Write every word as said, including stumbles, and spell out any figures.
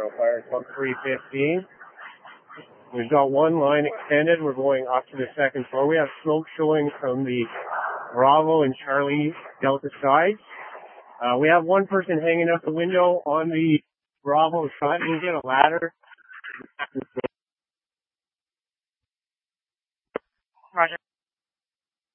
Auto Fire. It's about three fifteen. We've got one line extended. We're going up to the second floor. We have smoke showing from the Bravo and Charlie Delta sides. Uh, we have one person hanging out the window on the Bravo side. We'll get a ladder. Roger.